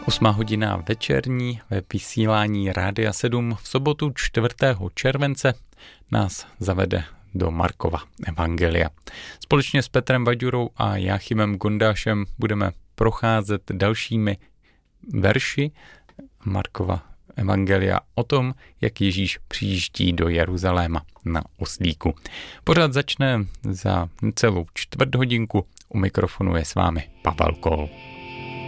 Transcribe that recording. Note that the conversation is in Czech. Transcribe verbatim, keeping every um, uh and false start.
Osmá hodina večerní ve vysílání Rádia sedm v sobotu čtvrtého července nás zavede do Markova evangelia. Společně s Petrem Vaďurou a Jáchymem Gondášem budeme procházet dalšími verši Markova evangelia o tom, jak Ježíš přijíždí do Jeruzaléma na oslíku. Pořád začne za celou čtvrt hodinku. U mikrofonu je s vámi Pavel Kol.